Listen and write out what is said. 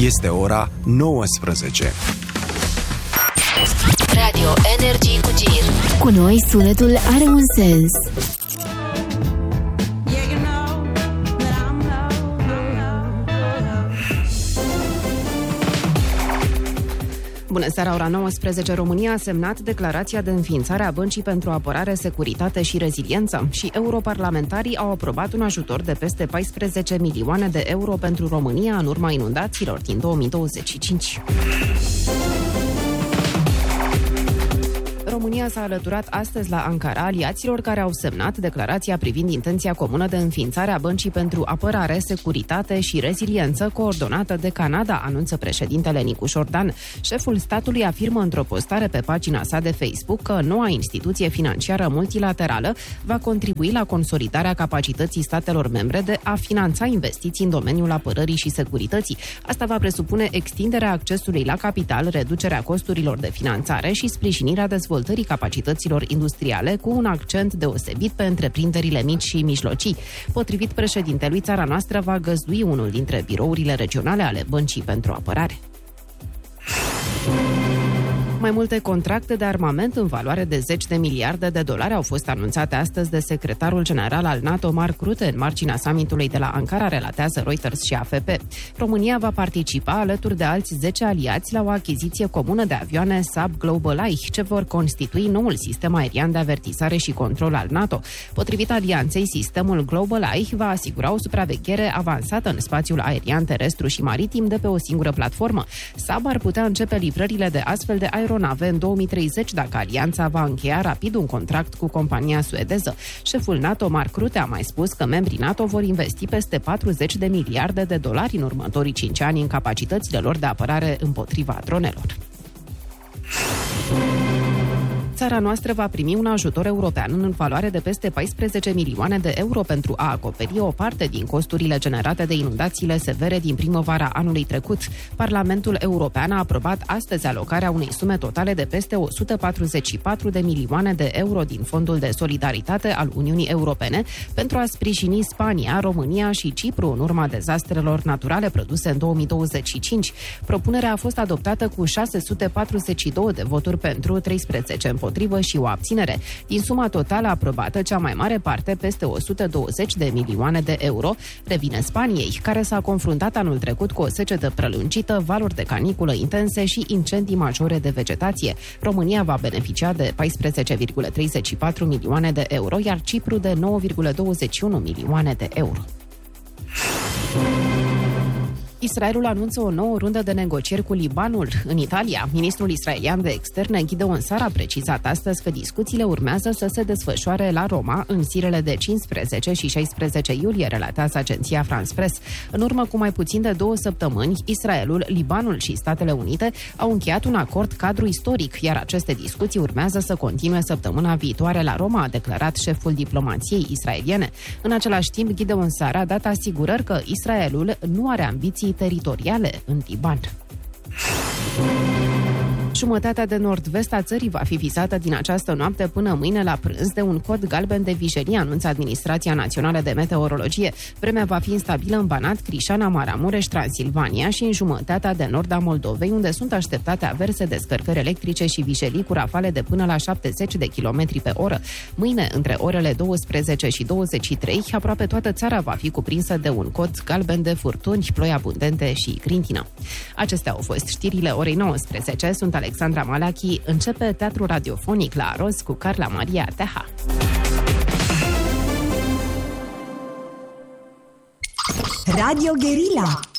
Este ora 19. Radio Energy cu Gir. Cu noi sunetul are un sens. Bună seara, ora 19. România a semnat declarația de înființare a Băncii pentru Apărare, Securitate și Reziliență și europarlamentarii au aprobat un ajutor de peste 14 milioane de euro pentru România în urma inundațiilor din 2025. România s-a alăturat astăzi la Ankara aliaților care au semnat declarația privind intenția comună de înființare a Băncii pentru Apărare, Securitate și Reziliență, coordonată de Canada, anunță președintele Nicu Șordan. Șeful statului afirmă într-o postare pe pagina sa de Facebook că noua instituție financiară multilaterală va contribui la consolidarea capacității statelor membre de a finanța investiții în domeniul apărării și securității. Asta va presupune extinderea accesului la capital, reducerea costurilor de finanțare și sprijinirea dezvoltării capacităților industriale, cu un accent deosebit pe întreprinderile mici și mijlocii. Potrivit președintelui, țara noastră va găzdui unul dintre birourile regionale ale Băncii pentru Apărare. Mai multe contracte de armament în valoare de 10 de miliarde de dolari au fost anunțate astăzi de secretarul general al NATO, Mark Rutte, în marginea summitului de la Ankara, relatează Reuters și AFP. România va participa alături de alți 10 aliați la o achiziție comună de avioane Saab Global Eye, ce vor constitui noul sistem aerian de avertizare și control al NATO. Potrivit alianței, sistemul Global Eye va asigura o supraveghere avansată în spațiul aerian, terestru și maritim de pe o singură platformă. Saab ar putea începe livrările de astfel de aeronave în 2030 dacă alianța va încheia rapid un contract cu compania suedeză. Șeful NATO, Mark Rutte, a mai spus că membrii NATO vor investi peste 40 de miliarde de dolari în următorii 5 ani în capacitățile lor de apărare împotriva dronelor. Țara noastră va primi un ajutor european în valoare de peste 14 milioane de euro pentru a acoperi o parte din costurile generate de inundațiile severe din primăvara anului trecut. Parlamentul European a aprobat astăzi alocarea unei sume totale de peste 144 de milioane de euro din Fondul de Solidaritate al Uniunii Europene pentru a sprijini Spania, România și Cipru în urma dezastrelor naturale produse în 2025. Propunerea a fost adoptată cu 642 de voturi pentru, 13 împotrivă și o abținere. Din suma totală aprobată, cea mai mare parte, peste 120 de milioane de euro, revine Spaniei, care s-a confruntat anul trecut cu o secetă prelungită, valuri de caniculă intense și incendii majore de vegetație. România va beneficia de 14,34 milioane de euro, iar Cipru de 9,21 milioane de euro. Israelul anunță o nouă rundă de negocieri cu Libanul. În Italia, ministrul israelian de externe Gideon Sar a precizat astăzi că discuțiile urmează să se desfășoare la Roma în zilele de 15 și 16 iulie, relatează agenția France Press. În urmă cu mai puțin de 2 săptămâni, Israelul, Libanul și Statele Unite au încheiat un acord cadru istoric, iar aceste discuții urmează să continue săptămâna viitoare la Roma, a declarat șeful diplomației israeliene. În același timp, Gideon Sar a dat asigurări că Israelul nu are ambiții teritoriale în Liban. Jumătatea de nord-vest a țării va fi vizată din această noapte până mâine la prânz de un cod galben de vijelie, anunță Administrația Națională de Meteorologie. Vremea va fi instabilă în Banat, Crișana, Maramureș, Transilvania și în jumătatea de nord a Moldovei, unde sunt așteptate averse descărcări electrice și vijelii cu rafale de până la 70 de km pe oră. Mâine, între orele 12 și 23, aproape toată țara va fi cuprinsă de un cod galben de furtuni, ploi abundente și grintină. Acestea au fost știrile orei 19. Sunt Alexandra Malachi. Începe teatrul radiofonic la Aroz cu Carla Maria Teha. Radio Guerilla.